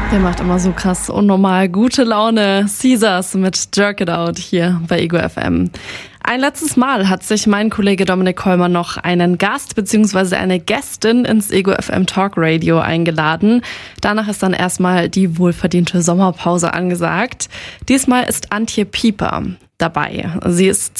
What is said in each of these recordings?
Der macht immer so krass unnormal gute Laune. Caesars mit Jerk It Out hier bei Ego FM. Ein letztes Mal hat sich mein Kollege Dominik Kollmann noch einen Gast bzw. eine Gästin ins Ego FM Talk Radio eingeladen. Danach ist dann erstmal die wohlverdiente Sommerpause angesagt. Diesmal ist Antje Pieper dabei. Sie ist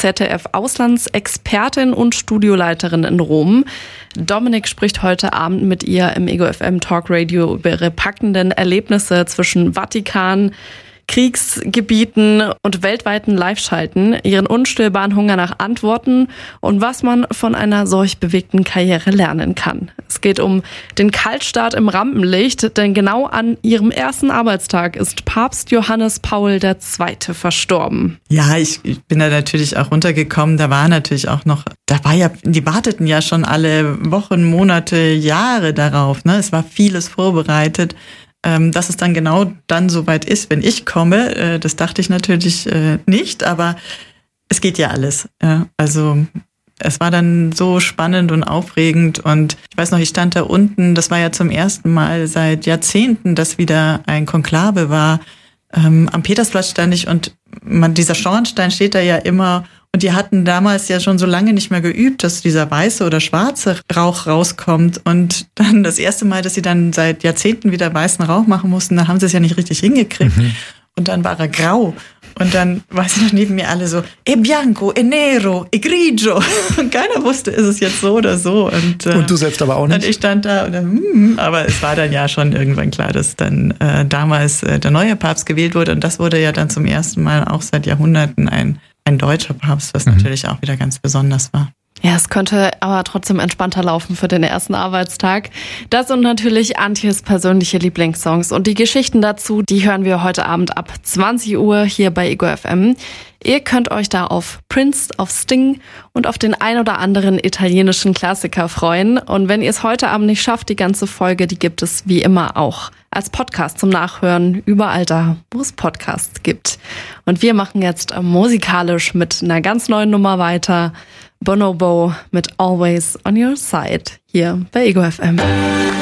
ZDF-Auslandsexpertin und Studioleiterin in Rom. Dominik spricht heute Abend mit ihr im Ego FM Talk Radio über ihre packenden Erlebnisse zwischen Vatikan, Kriegsgebieten und weltweiten Live-Schalten, ihren unstillbaren Hunger nach Antworten und was man von einer solch bewegten Karriere lernen kann. Es geht um den Kaltstart im Rampenlicht, denn genau an ihrem ersten Arbeitstag ist Papst Johannes Paul II. Verstorben. Ja, ich bin da natürlich auch runtergekommen. Da war natürlich auch noch, die warteten ja schon alle Wochen, Monate, Jahre darauf. Ne? Es war vieles vorbereitet. Dass es dann genau dann soweit ist, wenn ich komme, das dachte ich natürlich nicht, aber es geht ja alles. Ja. Also es war dann so spannend und aufregend und ich weiß noch, ich stand da unten, das war ja zum ersten Mal seit Jahrzehnten, dass wieder ein Konklave war. Am Petersplatz stand ich und dieser Schornstein steht da ja immer. Und die hatten damals ja schon so lange nicht mehr geübt, dass dieser weiße oder schwarze Rauch rauskommt. Und dann das erste Mal, dass sie dann seit Jahrzehnten wieder weißen Rauch machen mussten, da haben sie es ja nicht richtig hingekriegt. Und dann war er grau. Und dann weiß ich noch neben mir alle so, e bianco, e nero, e grigio. Und keiner wusste, ist es jetzt so oder so. Und du selbst aber auch nicht? Und ich stand da und dann, aber es war dann ja schon irgendwann klar, dass dann damals der neue Papst gewählt wurde. Und das wurde ja dann zum ersten Mal auch seit Jahrhunderten ein deutscher Papst, was natürlich auch wieder ganz besonders war. Ja, es könnte aber trotzdem entspannter laufen für den ersten Arbeitstag. Das und natürlich Antjes persönliche Lieblingssongs und die Geschichten dazu, die hören wir heute Abend ab 20 Uhr hier bei Ego FM. Ihr könnt euch da auf Prince, auf Sting und auf den ein oder anderen italienischen Klassiker freuen. Und wenn ihr es heute Abend nicht schafft, die ganze Folge, die gibt es wie immer auch als Podcast zum Nachhören überall da, wo es Podcasts gibt. Und wir machen jetzt musikalisch mit einer ganz neuen Nummer weiter. Bonobo mit Always on Your Side hier bei Ego FM.